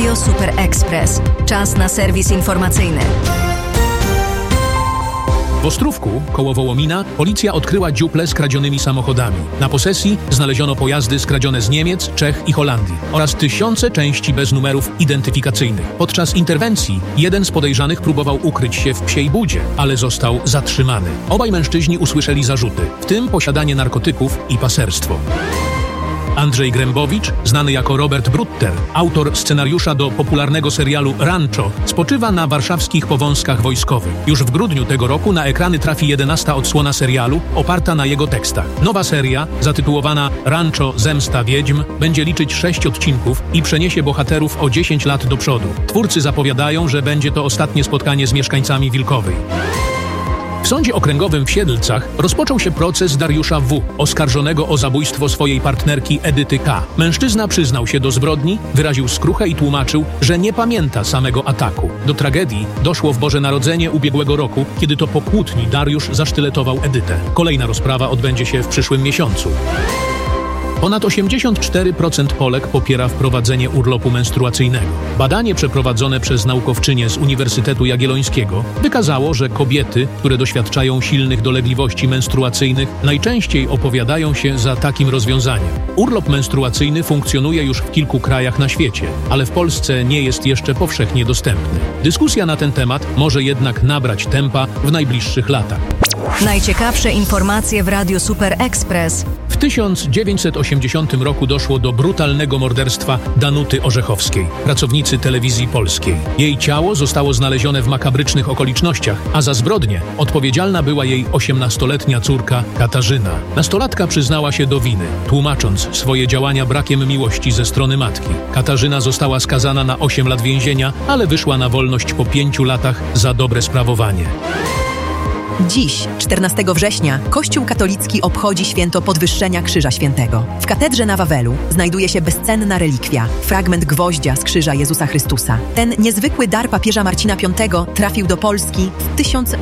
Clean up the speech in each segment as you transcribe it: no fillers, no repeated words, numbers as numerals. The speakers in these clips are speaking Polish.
Radio Super Express. Czas na serwis informacyjny. W Ostrówku, koło Wołomina, policja odkryła dziuplę z kradzionymi samochodami. Na posesji znaleziono pojazdy skradzione z Niemiec, Czech i Holandii oraz tysiące części bez numerów identyfikacyjnych. Podczas interwencji jeden z podejrzanych próbował ukryć się w Psiej Budzie, ale został zatrzymany. Obaj mężczyźni usłyszeli zarzuty, w tym posiadanie narkotyków i paserstwo. Andrzej Grębowicz, znany jako Robert Brutter, autor scenariusza do popularnego serialu Rancho, spoczywa na warszawskich Powązkach Wojskowych. Już w grudniu tego roku na ekrany trafi 11. odsłona serialu, oparta na jego tekstach. Nowa seria, zatytułowana Rancho Zemsta Wiedźm, będzie liczyć 6 odcinków i przeniesie bohaterów o 10 lat do przodu. Twórcy zapowiadają, że będzie to ostatnie spotkanie z mieszkańcami Wilkowej. W Sądzie Okręgowym w Siedlcach rozpoczął się proces Dariusza W., oskarżonego o zabójstwo swojej partnerki Edyty K. Mężczyzna przyznał się do zbrodni, wyraził skruchę i tłumaczył, że nie pamięta samego ataku. Do tragedii doszło w Boże Narodzenie ubiegłego roku, kiedy to po kłótni Dariusz zasztyletował Edytę. Kolejna rozprawa odbędzie się w przyszłym miesiącu. Ponad 84% Polek popiera wprowadzenie urlopu menstruacyjnego. Badanie przeprowadzone przez naukowczynię z Uniwersytetu Jagiellońskiego wykazało, że kobiety, które doświadczają silnych dolegliwości menstruacyjnych, najczęściej opowiadają się za takim rozwiązaniem. Urlop menstruacyjny funkcjonuje już w kilku krajach na świecie, ale w Polsce nie jest jeszcze powszechnie dostępny. Dyskusja na ten temat może jednak nabrać tempa w najbliższych latach. Najciekawsze informacje w Radiu Super Express. W 1980 roku doszło do brutalnego morderstwa Danuty Orzechowskiej, pracownicy Telewizji Polskiej. Jej ciało zostało znalezione w makabrycznych okolicznościach, a za zbrodnię odpowiedzialna była jej 18-letnia córka Katarzyna. Nastolatka przyznała się do winy, tłumacząc swoje działania brakiem miłości ze strony matki. Katarzyna została skazana na 8 lat więzienia, ale wyszła na wolność po 5 latach za dobre sprawowanie. Dziś, 14 września, Kościół katolicki obchodzi święto Podwyższenia Krzyża Świętego. W katedrze na Wawelu znajduje się bezcenna relikwia, fragment gwoździa z krzyża Jezusa Chrystusa. Ten niezwykły dar papieża Marcina V trafił do Polski w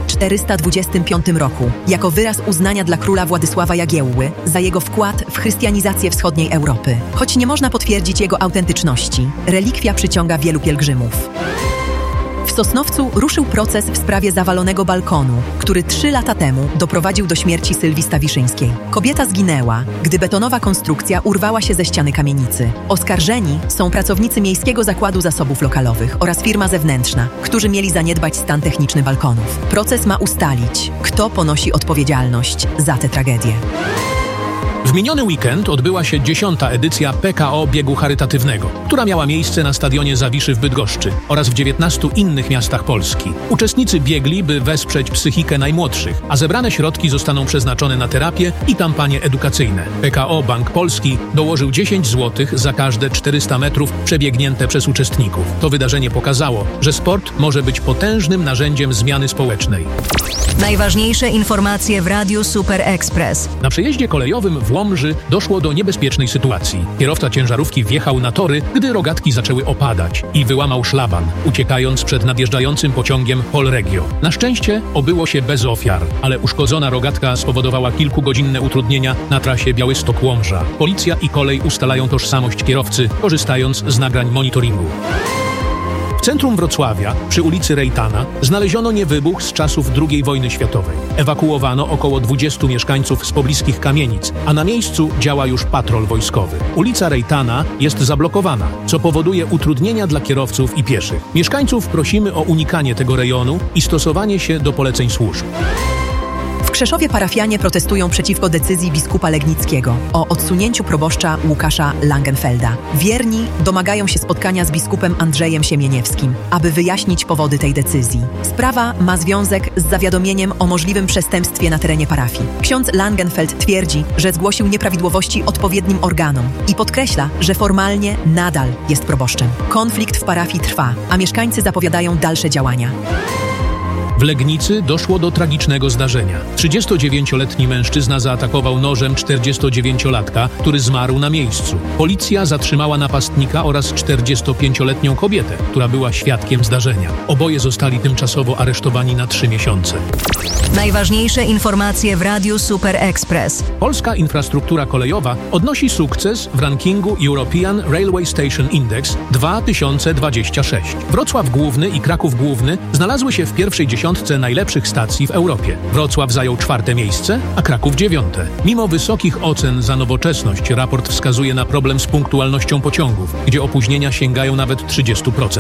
1425 roku, jako wyraz uznania dla króla Władysława Jagiełły za jego wkład w chrystianizację wschodniej Europy. Choć nie można potwierdzić jego autentyczności, relikwia przyciąga wielu pielgrzymów. W Sosnowcu ruszył proces w sprawie zawalonego balkonu, który 3 lata temu doprowadził do śmierci Sylwii Stawiszyńskiej. Kobieta zginęła, gdy betonowa konstrukcja urwała się ze ściany kamienicy. Oskarżeni są pracownicy Miejskiego Zakładu Zasobów Lokalowych oraz firma zewnętrzna, którzy mieli zaniedbać stan techniczny balkonów. Proces ma ustalić, kto ponosi odpowiedzialność za tę tragedię. W miniony weekend odbyła się 10. edycja PKO Biegu Charytatywnego, która miała miejsce na stadionie Zawiszy w Bydgoszczy oraz w 19 innych miastach Polski. Uczestnicy biegli, by wesprzeć psychikę najmłodszych, a zebrane środki zostaną przeznaczone na terapię i kampanie edukacyjne. PKO Bank Polski dołożył 10 zł za każde 400 metrów przebiegnięte przez uczestników. To wydarzenie pokazało, że sport może być potężnym narzędziem zmiany społecznej. Najważniejsze informacje w Radiu Super Express. Na przejeździe kolejowym w Łomży doszło do niebezpiecznej sytuacji. Kierowca ciężarówki wjechał na tory, gdy rogatki zaczęły opadać i wyłamał szlaban, uciekając przed nadjeżdżającym pociągiem Polregio. Na szczęście obyło się bez ofiar, ale uszkodzona rogatka spowodowała kilkugodzinne utrudnienia na trasie Białystok-Łomża. Policja i kolej ustalają tożsamość kierowcy, korzystając z nagrań monitoringu. W centrum Wrocławia, przy ulicy Rejtana, znaleziono niewybuch z czasów II wojny światowej. Ewakuowano około 20 mieszkańców z pobliskich kamienic, a na miejscu działa już patrol wojskowy. Ulica Rejtana jest zablokowana, co powoduje utrudnienia dla kierowców i pieszych. Mieszkańców prosimy o unikanie tego rejonu i stosowanie się do poleceń służb. W Krzeszowie parafianie protestują przeciwko decyzji biskupa Legnickiego o odsunięciu proboszcza Łukasza Langenfelda. Wierni domagają się spotkania z biskupem Andrzejem Siemieniewskim, aby wyjaśnić powody tej decyzji. Sprawa ma związek z zawiadomieniem o możliwym przestępstwie na terenie parafii. Ksiądz Langenfeld twierdzi, że zgłosił nieprawidłowości odpowiednim organom i podkreśla, że formalnie nadal jest proboszczem. Konflikt w parafii trwa, a mieszkańcy zapowiadają dalsze działania. W Legnicy doszło do tragicznego zdarzenia. 39-letni mężczyzna zaatakował nożem 49-latka, który zmarł na miejscu. Policja zatrzymała napastnika oraz 45-letnią kobietę, która była świadkiem zdarzenia. Oboje zostali tymczasowo aresztowani na 3 miesiące. Najważniejsze informacje w Radiu Super Express. Polska infrastruktura kolejowa odnosi sukces w rankingu European Railway Station Index 2026. Wrocław Główny i Kraków Główny znalazły się w pierwszej dziesiątce najlepszych stacji w Europie. Wrocław zajął 4. miejsce, a Kraków 9. Mimo wysokich ocen za nowoczesność, raport wskazuje na problem z punktualnością pociągów, gdzie opóźnienia sięgają nawet 30%.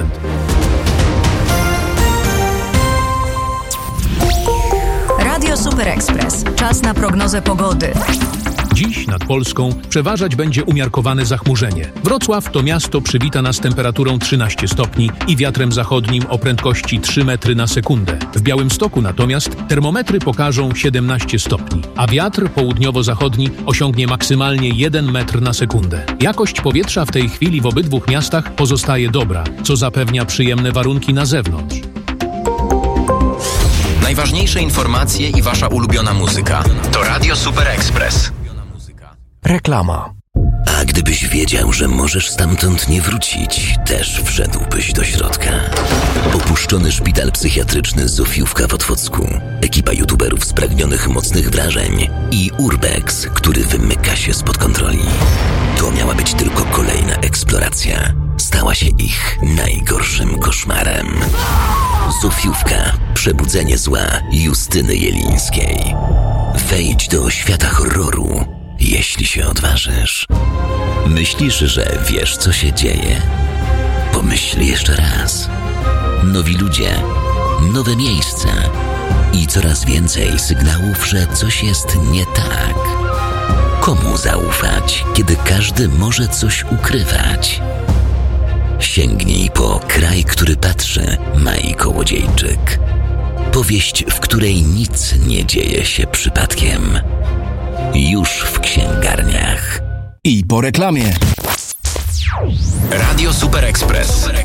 Radio Super Express. Czas na prognozę pogody. Dziś nad Polską przeważać będzie umiarkowane zachmurzenie. Wrocław to miasto przywita nas temperaturą 13 stopni i wiatrem zachodnim o prędkości 3 metry na sekundę. W Białymstoku natomiast termometry pokażą 17 stopni, a wiatr południowo-zachodni osiągnie maksymalnie 1 metr na sekundę. Jakość powietrza w tej chwili w obydwu miastach pozostaje dobra, co zapewnia przyjemne warunki na zewnątrz. Najważniejsze informacje i wasza ulubiona muzyka to Radio Super Express. Reklama. A gdybyś wiedział, że możesz stamtąd nie wrócić, też wszedłbyś do środka. Opuszczony szpital psychiatryczny Zofiówka w Otwocku, ekipa youtuberów spragnionych mocnych wrażeń i Urbex, który wymyka się spod kontroli. To miała być tylko kolejna eksploracja. Stała się ich najgorszym koszmarem. Zofiówka. Przebudzenie zła Justyny Jelińskiej. Wejdź do świata horroru, jeśli się odważysz. Myślisz, że wiesz, co się dzieje? Pomyśl jeszcze raz. Nowi ludzie, nowe miejsca i coraz więcej sygnałów, że coś jest nie tak. Komu zaufać, kiedy każdy może coś ukrywać? Sięgnij po Kraj, który patrzy, Mai Kołodziejczyk. Powieść, w której nic nie dzieje się przypadkiem. Już w księgarniach. I po reklamie. Radio Super Express.